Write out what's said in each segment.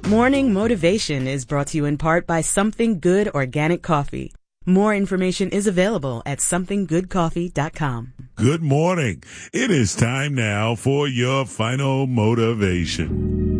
Morning Motivation is brought to you in part by Something Good Organic Coffee. More information is available at somethinggoodcoffee.com. Good morning. It is time now for your final motivation.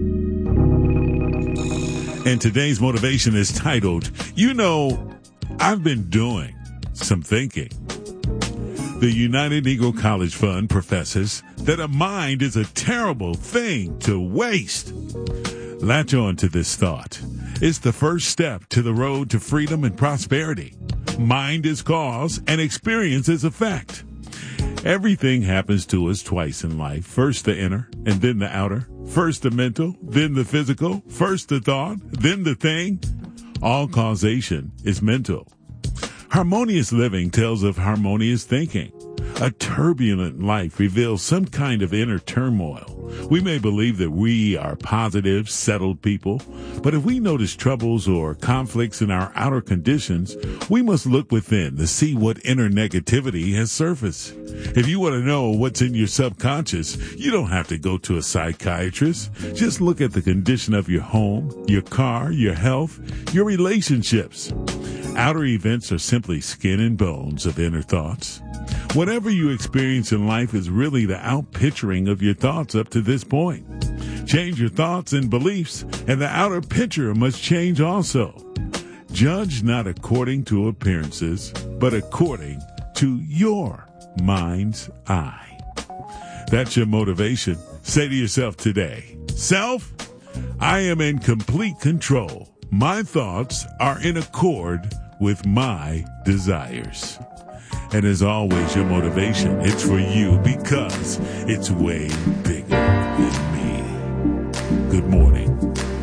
And today's motivation is titled, I've been doing some thinking. The United Negro College Fund professes that a mind is a terrible thing to waste. Latch on to this thought. It's the first step to the road to freedom and prosperity. Mind is cause and experience is effect. Everything happens to us twice in life. First the inner and then the outer. First the mental, then the physical. First the thought, then the thing. All causation is mental. Harmonious living tells of harmonious thinking. A turbulent life reveals some kind of inner turmoil. We may believe that we are positive, settled people, but if we notice troubles or conflicts in our outer conditions, we must look within to see what inner negativity has surfaced. If you want to know what's in your subconscious, you don't have to go to a psychiatrist. Just look at the condition of your home, your car, your health, your relationships. Outer events are simply skin and bones of inner thoughts. Whatever you experience in life is really the outpicturing of your thoughts up to this point. Change your thoughts and beliefs, and the outer picture must change also. Judge not according to appearances, but according to your mind's eye. That's your motivation. Say to yourself today, Self, I am in complete control. My thoughts are in accord with my desires. And as always, your motivation, it's for you because it's way bigger than me. Good morning.